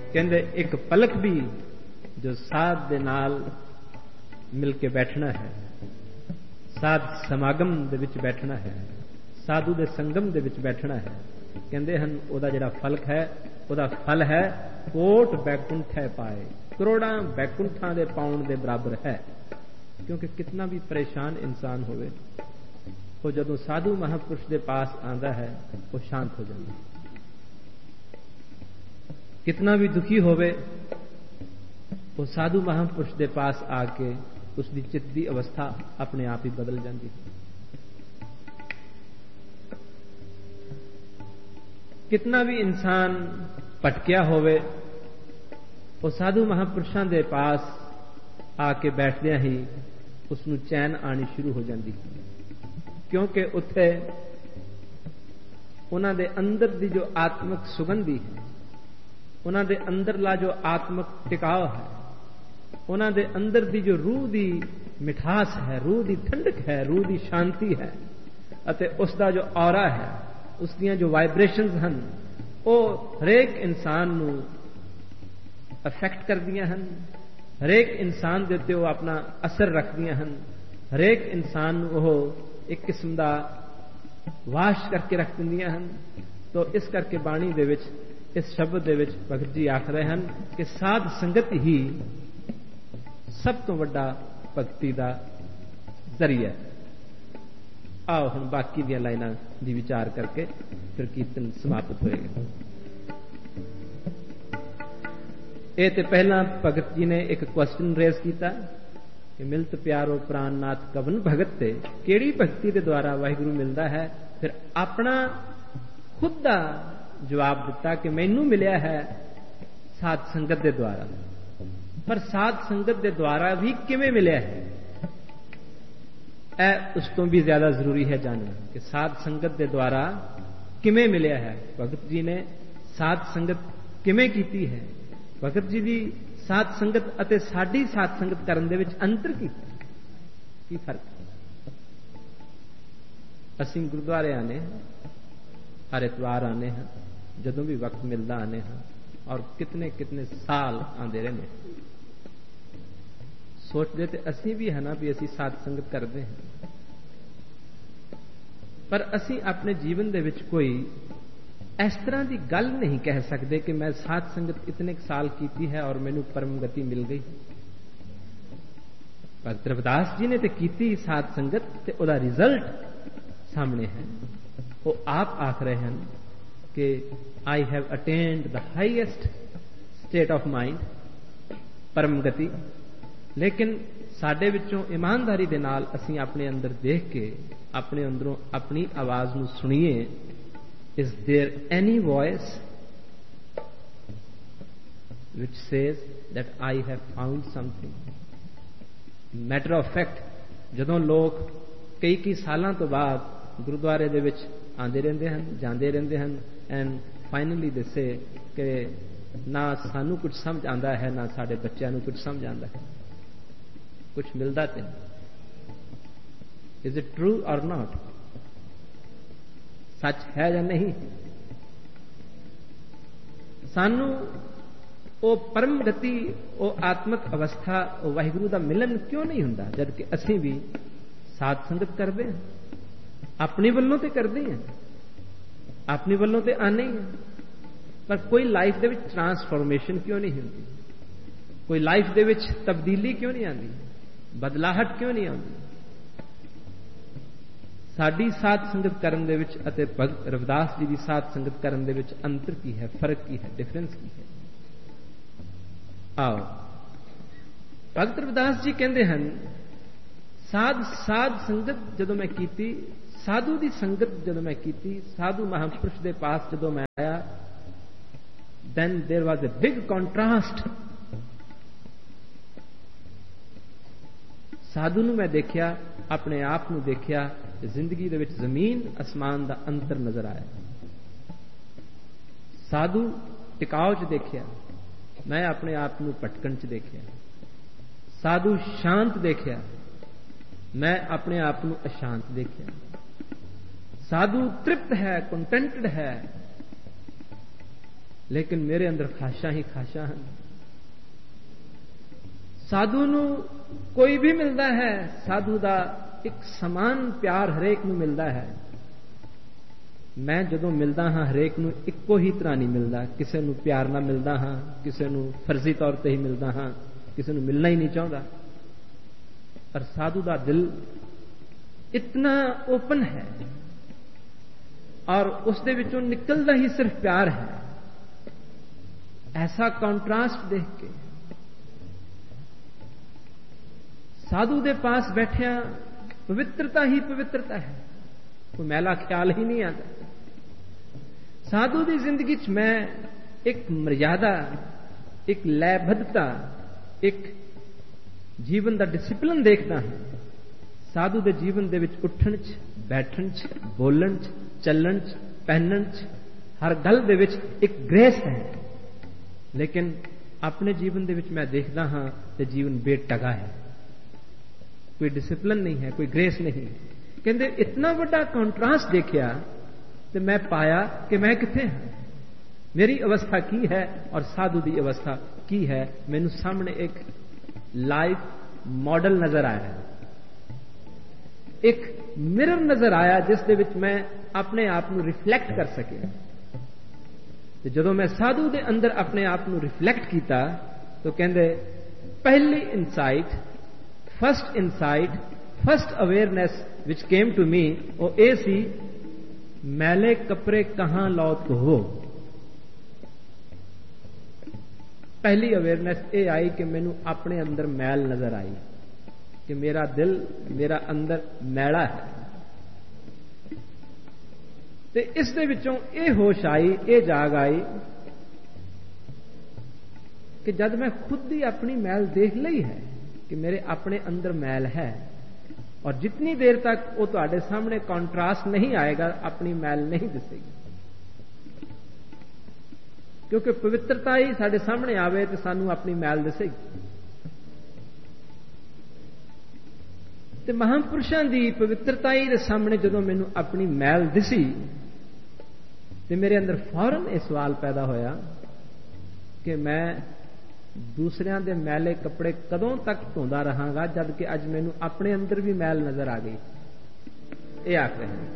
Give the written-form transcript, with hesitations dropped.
कहते एक पलक भी जो साध दे नाल मिल के बैठना है, साध समागम दे विच बैठना है, साधु दे संगम दे विच बैठना है, कहते हैं ओदा जिहड़ा फलक है, ओदा फल है कोट बैकुंठ है पाए, करोड़ां बैकुंठां दे पाउण दे बराबर है। क्योंकि कितना भी परेशान इंसान होवे, वो जदों साधु महापुरुष दे पास आंदा है वो शांत हो जाता है। कितना भी दुखी होवे, वो साधु महापुरुष दे पास आके उसकी चित्त दी अवस्था अपने आप ही बदल जाती है। कितना भी इंसान भटकिया होवे, वो साधु महापुरुषों के पास आके बैठदे ही उसनू चैन आनी शुरू हो जाती है। क्योंकि उत्थे उन्हां दे अंदर दी जो आत्मिक सुगंधी है, उन्हां दे अंदरला जो आत्मिक टिकाव है, उन्हां दे अंदर दी जो रूह दी मिठास है, रूह दी ठंडक है, रूह दी शांति है, अते उसका जो ऑरा है, उसदियां जो वाइब्रेशंस हैं, वो हरेक इंसान नू अफेक्ट करदियां हैं, हरेक इंसान दे उत्ते वो अपना असर रखदियां हैं, हरेक इंसान वो एक किस्म का वाश करके रख दिंदियां हैं। तो इस करके बाणी दे विच, इस शब्द दे विच भगत जी आख रहे हैं कि साध संगत ही सब तो वड्डा भगती का जरिया। आओ हम बाकी दियां लाइनां दी विचार करके फिर कीर्तन समाप्त होएगा। ये तो पहला भगत जी ने एक क्वेश्चन रेज किया कि मिलत प्यारो प्राणनाथ कवन भगत ते, केड़ी भक्ति के द्वारा वाहिगुरु मिलता है। फिर अपना खुद का जवाब दिता कि मैनू मिलया है साध संगत के द्वारा। पर साध संगत के द्वारा भी किवें मिलया है, उस तो भी ज्यादा जरूरी है जानना कि साध संगत के द्वारा किवें मिलया है। भगत जी ने साध संगत किवें कीती है, भगत जी की साध संगत अते साडी साध संगत करन दे विच अंतर की फर्क। असीं गुरुद्वारे आने हैं, हर इतवार आने हैं, जदों भी वक्त मिलता आने हैं, और कितने कितने साल आते रहने। सोचते तो असीं भी है ना भी असीं साध संगत करते हैं, पर असीं अपने जीवन दे विच कोई इस तरह की गल नहीं कह सकते कि मैं साध संगत इतने साल की है और मैनू परम गति मिल गई। भगत रविदास जी ने तो की साध संगत, ते उहदा रिजल्ट सामने है। वो आप आख रहे हैं कि I have attend the highest state of mind, परम गति। लेकिन साडे विचों ईमानदारी दे नाल असीं अपने अंदर देख के अपने अंदरों अपनी आवाज नूं सुनिए। Is there any voice which says that I have found something? Matter of fact, जदों लोग कई सालों तो बाद गुरुद्वारे दे विच आंदे रहंदे हन, जांदे रहंदे हन, and finally they say कि ना सानू कुछ समझ आंदा है, ना साडे बच्चों नूं कुछ समझ आंदा है, कुछ मिलदा ते नहीं। Is it true or not? सच है या नहीं? सानू वो परम गति, वो आत्मक अवस्था, वो वाहिगुरु का मिलन क्यों नहीं हुंदा, जबकि असीं भी साध संगत करते हैं, अपनी वल्लों ते करते हैं, अपनी वल्लों ते आने ही हैं, पर कोई लाइफ दे विच ट्रांसफॉर्मेशन क्यों नहीं हुंदी, कोई लाइफ दे विच तब्दीली क्यों नहीं आती, बदलाहट क्यों नहीं आती। साडी साध संगत करन दे विच अते भगत रविदास जी की साध संगत करन दे विच अंतर की है, फर्क की है, डिफरेंस की है। आओ भगत रविदास जी कहते हैं साध संगत जदों मैं कीती, साधु की संगत जदों मैं कीती, साधु महापुरुष के पास जदों मैं आया, then there was a big contrast। साधु नूं मैं देखिया, अपने आप नूं देखिया, जिंदगी दे विच जमीन आसमान दा अंतर नजर आया। साधु टिकाव च देखिया, मैं अपने आप नूं भटकण च देखिया। साधु शांत देखिया, मैं अपने आप नूं अशांत देखिया। साधु तृप्त है, कंटेंटेड है, लेकिन मेरे अंदर खाशा ही खाशा हैं। साधु ਨੂੰ कोई भी मिलता है, साधु का एक समान प्यार हरेक ਨੂੰ मिलता है। मैं जदों मिलता हाँ हरेक ਨੂੰ ਇੱਕੋ ही तरह नहीं मिलता, किसी ਨੂੰ प्यार ना मिलता हाँ, किसी ਨੂੰ फर्जी तौर पर ही मिलता हाँ, किसी ਨੂੰ मिलना ही नहीं चाहता। पर साधु का दिल इतना ओपन है और उसके विचों निकलता ही सिर्फ प्यार है। ऐसा कॉन्ट्रास्ट देख के साधु के पास बैठिया पवित्रता ही पवित्रता है, कोई मैला ख्याल ही नहीं आता। साधु की जिंदगी च मैं एक मर्यादा, एक लयबद्धता, एक जीवन का डिसिपलिन देखता हूं। साधु के जीवन दे विच उठण च, बैठण च, बोलण च, चलण च, पहनण च, हर गल दे विच एक ग्रेस है। लेकिन अपने जीवन दे विच मैं देखता हाँ तो जीवन बेटगा है, कोई डिसिपलिन नहीं है, कोई ग्रेस नहीं है। कहते इतना बड़ा कॉन्ट्रास्ट देखिया तो मैं पाया कि मैं किथे हाँ, मेरी अवस्था की है और साधु की अवस्था की है। मैनू सामने एक लाइफ मॉडल नजर आया, एक मिरर नजर आया जिस दे विच मैं अपने आप को रिफ्लैक्ट कर सके। तो जदों मैं साधु के अंदर अपने आप को रिफ्लैक्ट किया तो कहते पहली insight, first awareness which came to me वो ये सी, मैले कपड़े कहां लौट हो। पहली अवेयरनेस ये आई कि मैनू अपने अंदर मैल नजर आई कि मेरा दिल, मेरा अंदर मैला है। ते इस दे विचों ये होश आई, ये जाग आई कि जब मैं खुद ही अपनी मैल देख ली है कि मेरे अपने अंदर मैल है, और जितनी देर तक वो तुहाडे सामने कॉन्ट्रास्ट नहीं आएगा अपनी मैल नहीं दिसेगी। क्योंकि पवित्रता ही साडे सामने आवे तो सानू अपनी मैल दिसेगी। ते महापुरुषों की पवित्रता ही दे सामने जदों मैनू अपनी मैल दिसी तो मेरे अंदर फौरन यह सवाल पैदा होया कि मैं दूसरियां दे मैले कपड़े कदों तक धोंदा रहांगा जबकि अज मैनू अपने अंदर भी मैल नजर आ गई। ये आख रहे हैं।